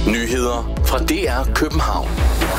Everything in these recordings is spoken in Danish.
Nyheder fra DR København.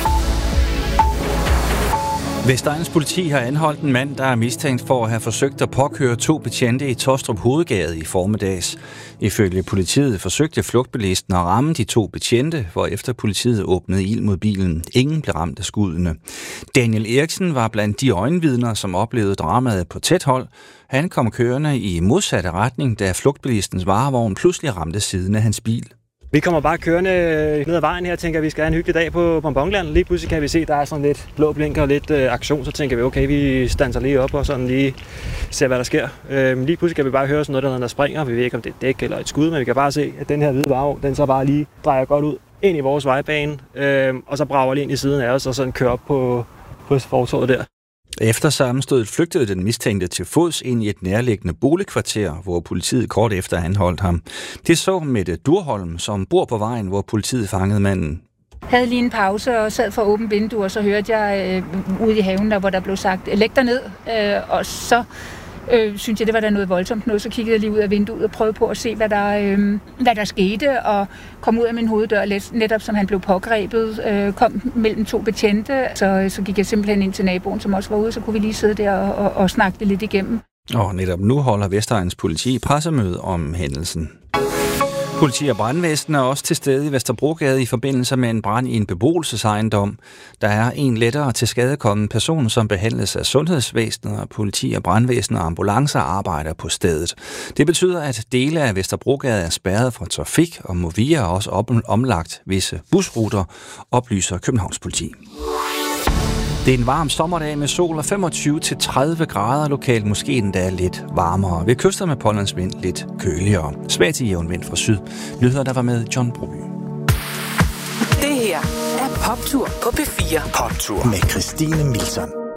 Vestegnens politi har anholdt en mand, der er mistænkt for at have forsøgt at påkøre 2 betjente i Taastrup Hovedgade i formiddags. Ifølge politiet forsøgte flugtbilisten at ramme de 2 betjente, hvorefter politiet åbnede ild mod bilen. Ingen blev ramt af skuddene. Daniel Eriksen var blandt de øjenvidner, som oplevede dramaet på tæt hold. Han kom kørende i modsatte retning, da flugtbilistens varevogn pludselig ramte siden af hans bil. Vi kommer bare kørende ned ad vejen her og tænker, at vi skal have en hyggelig dag på Bonbonland. Lige pludselig kan vi se, at der er sådan lidt blå blinker og lidt aktion, så tænker vi, okay, vi standser lige op og sådan lige ser, hvad der sker. Lige pludselig kan vi bare høre sådan noget, der springer. Vi ved ikke, om det er et dæk eller et skud, men vi kan bare se, at den her hvide varevogn, den så bare lige drejer godt ud ind i vores vejbane, og så brager lige ind i siden af os og sådan kører op på fortovet der. Efter sammenstødet flygtede den mistænkte til fods ind i et nærliggende boligkvarter, hvor politiet kort efter anholdt ham. Det så Mette Durholm, som bor på vejen, hvor politiet fangede manden. Jeg havde lige en pause og sad for åbent vindue, og så hørte jeg ude i haven, hvor der blev sagt, læg dig ned, og så synes jeg, det var der noget voldsomt noget. Så kiggede jeg lige ud af vinduet og prøvede på at se, hvad der skete, og kom ud af min hoveddør, netop som han blev pågrebet, kom mellem 2 betjente. Så gik jeg simpelthen ind til naboen, som også var ude, så kunne vi lige sidde der og snakke det lidt igennem. Og netop nu holder Vestegns politi pressemøde om hændelsen. Politi og brandvæsen er også til stede i Vesterbrogade i forbindelse med en brand i en beboelsesejendom. Der er en lettere til skadekommen person, som behandles af sundhedsvæsenet, og politi og brandvæsen og ambulancer arbejder på stedet. Det betyder, at dele af Vesterbrogade er spærret for trafik, og Movia er også omlagt visse busruter, oplyser Københavns politi. Det er en varm sommerdag med sol og 25-30 grader, lokalt måske endda lidt varmere. Ved kyster med pålandsvind lidt køligere. Svag til jævn vind fra syd. Nyheder, der var med John Broby. Det her er Poptur på P4. Poptur med Christine Milson.